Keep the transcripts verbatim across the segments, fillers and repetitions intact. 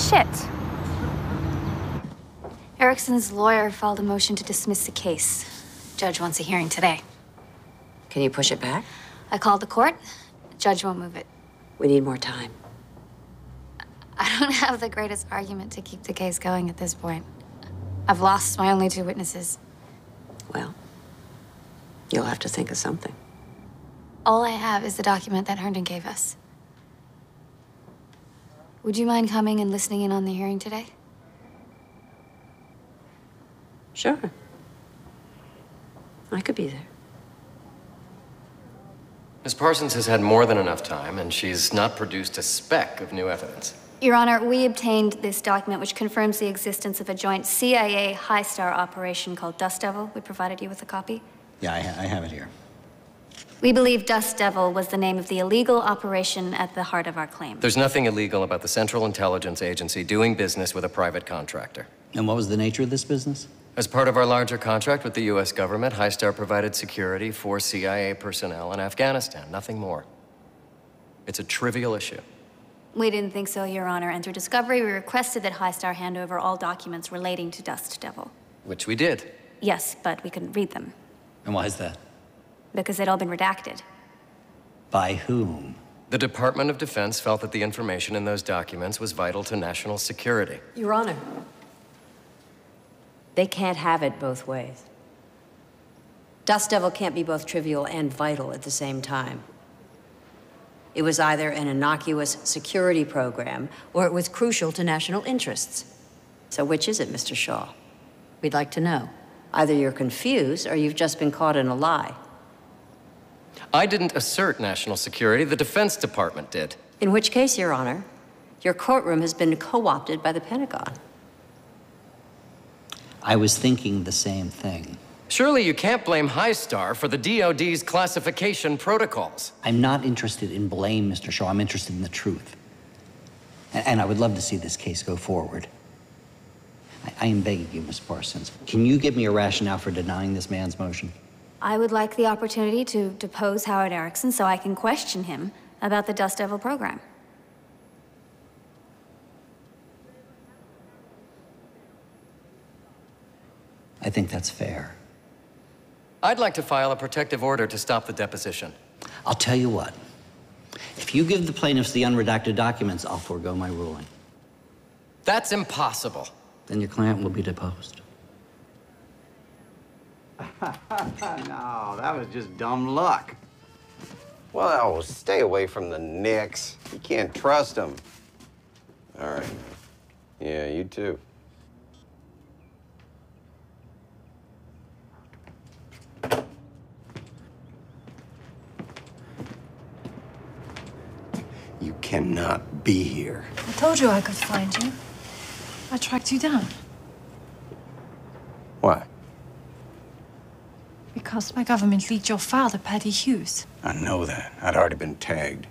Shit. Erickson's lawyer filed a motion to dismiss the case. Judge wants a hearing today. Can you push it back? I called the court. Judge won't move it. We need more time. I don't have the greatest argument to keep the case going at this point. I've lost my only two witnesses. Well, you'll have to think of something. All I have is the document that Herndon gave us. Would you mind coming and listening in on the hearing today? Sure. I could be there. Miz Parsons has had more than enough time, and she's not produced a speck of new evidence. Your Honor, we obtained this document which confirms the existence of a joint C I A high-star operation called Dust Devil. We provided you with a copy. Yeah, I, ha I have it here. We believe Dust Devil was the name of the illegal operation at the heart of our claim. There's nothing illegal about the Central Intelligence Agency doing business with a private contractor. And what was the nature of this business? As part of our larger contract with the U S government, High-Star provided security for C I A personnel in Afghanistan, nothing more. It's a trivial issue. We didn't think so, Your Honor, and through discovery, we requested that High-Star hand over all documents relating to Dust Devil. Which we did. Yes, but we couldn't read them. And why is that? Because they'd all been redacted. By whom? The Department of Defense felt that the information in those documents was vital to national security. Your Honor, they can't have it both ways. Dust Devil can't be both trivial and vital at the same time. It was either an innocuous security program, or it was crucial to national interests. So which is it, Mister Shaw? We'd like to know. Either you're confused, or you've just been caught in a lie. I didn't assert national security, the Defense Department did. In which case, Your Honor, your courtroom has been co-opted by the Pentagon. I was thinking the same thing. Surely you can't blame High-Star for the D O D's classification protocols. I'm not interested in blame, Mister Shaw. I'm interested in the truth. And, and I would love to see this case go forward. I, I am begging you, Miss Parsons. Can you give me a rationale for denying this man's motion? I would like the opportunity to depose Howard Erickson so I can question him about the Dust Devil program. I think that's fair. I'd like to file a protective order to stop the deposition. I'll tell you what. If you give the plaintiffs the unredacted documents, I'll forego my ruling. That's impossible. Then your client will be deposed. No, that was just dumb luck. Well, stay away from the Knicks. You can't trust them. All right. Yeah, you too. You cannot be here. I told you I could find you. I tracked you down. Why? Because my government leaked your father, Paddy Hughes. I know that. I'd already been tagged.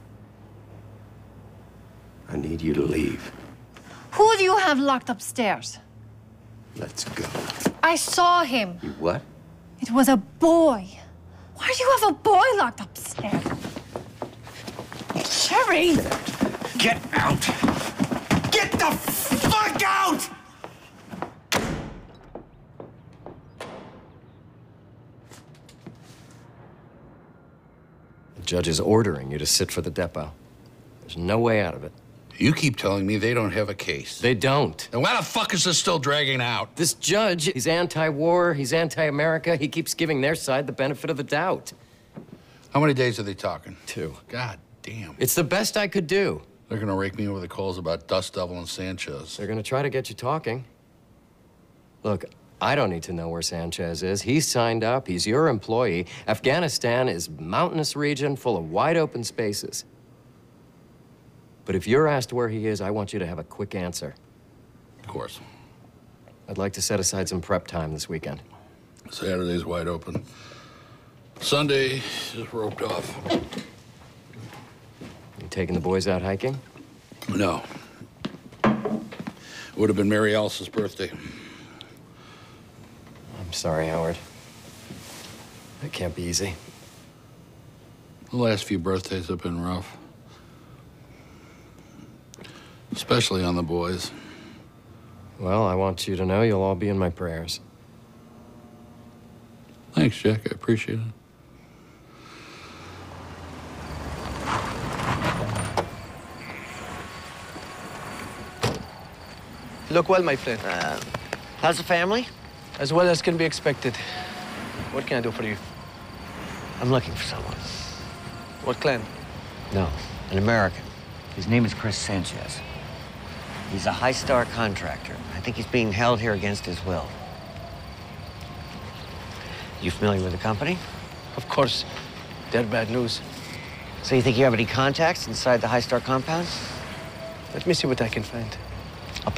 I need you to leave. Who do you have locked upstairs? Let's go. I saw him. You what? It was a boy. Why do you have a boy locked upstairs? Sherry! Get out! Get the fuck out! The judge is ordering you to sit for the depo. There's no way out of it. You keep telling me they don't have a case. They don't. And why the fuck is this still dragging out? This judge, he's anti-war, he's anti-America. He keeps giving their side the benefit of the doubt. How many days are they talking? Two. God damn. It's the best I could do. They're gonna rake me over the coals about Dust Devil and Sanchez. They're gonna try to get you talking. Look, I don't need to know where Sanchez is. He's signed up, he's your employee. Afghanistan is a mountainous region full of wide open spaces. But if you're asked where he is, I want you to have a quick answer. Of course. I'd like to set aside some prep time this weekend. Saturday's wide open. Sunday is roped off. You taking the boys out hiking? No. It would have been Mary Alice's birthday. I'm sorry, Howard. It can't be easy. The last few birthdays have been rough. especially on the boys. Well, I want you to know you'll all be in my prayers. Thanks, Jack. I appreciate it. Look well, my friend. Uh, how's the family? As well as can be expected. What can I do for you? I'm looking for someone. What clan? No, an American. His name is Chris Sanchez. He's a high-star contractor. I think he's being held here against his will. You familiar with the company? Of course. They're bad news. So you think you have any contacts inside the high-star compound? Let me see what I can find.